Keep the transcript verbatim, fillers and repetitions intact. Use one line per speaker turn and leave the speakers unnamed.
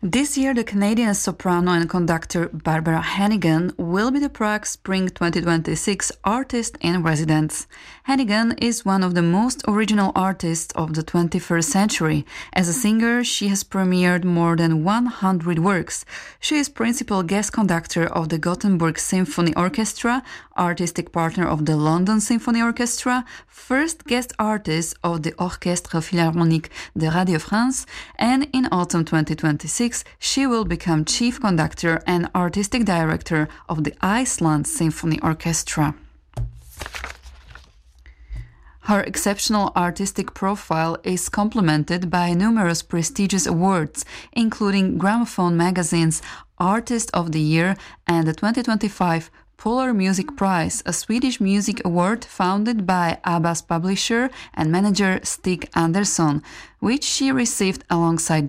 This year, the Canadian soprano and conductor Barbara Hannigan will be the Prague Spring twenty twenty-six Artist in Residence. Hannigan is one of the most original artists of the twenty-first century. As a singer, she has premiered more than one hundred works. She is principal guest conductor of the Gothenburg Symphony Orchestra, artistic partner of the London Symphony Orchestra, first guest artist of the Orchestre Philharmonique de Radio France, and in autumn twenty twenty-six, she will become chief conductor and artistic director of the Iceland Symphony Orchestra. Her exceptional artistic profile is complemented by numerous prestigious awards, including Gramophone Magazine's Artist of the Year and the twenty twenty-five Polar Music Prize, a Swedish music award founded by ABBA's publisher and manager Stig Andersson, which she received alongside